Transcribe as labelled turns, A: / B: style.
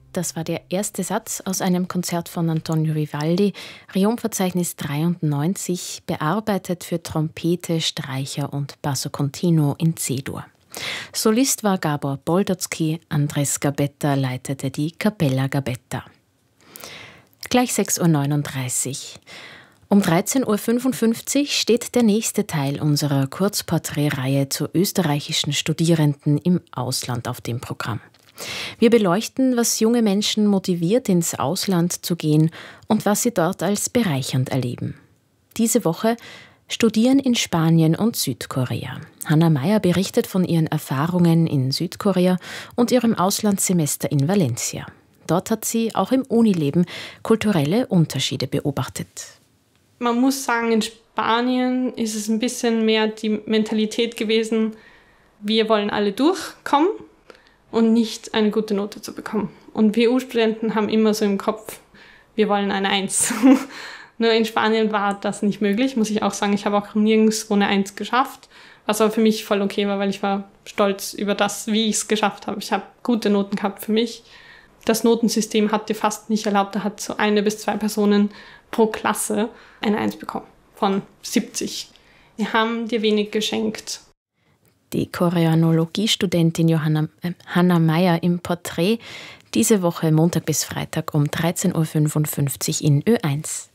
A: Das war der erste Satz aus einem Konzert von Antonio Vivaldi, Reumverzeichnis 93, bearbeitet für Trompete, Streicher und Basso Continuo in C-Dur. Solist war Gabor Boldocky, Andres Gabetta leitete die Capella Gabetta. Gleich 6:39 Uhr. Um 13:55 Uhr steht der nächste Teil unserer Kurzporträtreihe zu österreichischen Studierenden im Ausland auf dem Programm. Wir beleuchten, was junge Menschen motiviert, ins Ausland zu gehen und was sie dort als bereichernd erleben. Diese Woche Studieren in Spanien und Südkorea. Hanna Meyer berichtet von ihren Erfahrungen in Südkorea und ihrem Auslandssemester in Valencia. Dort hat sie auch im Unileben kulturelle Unterschiede beobachtet.
B: Man muss sagen, in Spanien ist es ein bisschen mehr die Mentalität gewesen, wir wollen alle durchkommen und nicht eine gute Note zu bekommen. Und wir EU-Studenten haben immer so im Kopf, wir wollen eine 1. Nur in Spanien war das nicht möglich, muss ich auch sagen. Ich habe auch nirgendwo eine 1 geschafft, was aber für mich voll okay war, weil ich war stolz über das, wie ich es geschafft habe. Ich habe gute Noten gehabt für mich. Das Notensystem hat dir fast nicht erlaubt, da hat so 1 bis 2 Personen pro Klasse eine 1 bekommen, von 70. Wir haben dir wenig geschenkt.
A: Die Koreanologiestudentin Hanna Meyer im Porträt, diese Woche Montag bis Freitag um 13:55 Uhr in Ö1.